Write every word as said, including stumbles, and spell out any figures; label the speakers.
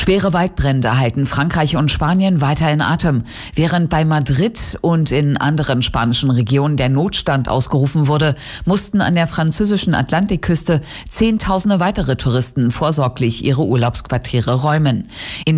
Speaker 1: Schwere Waldbrände halten Frankreich und Spanien weiter in Atem. Während bei Madrid und in anderen spanischen Regionen der Notstand ausgerufen wurde, mussten an der französischen Atlantikküste Zehntausende weitere Touristen vorsorglich ihre Urlaubsquartiere räumen. In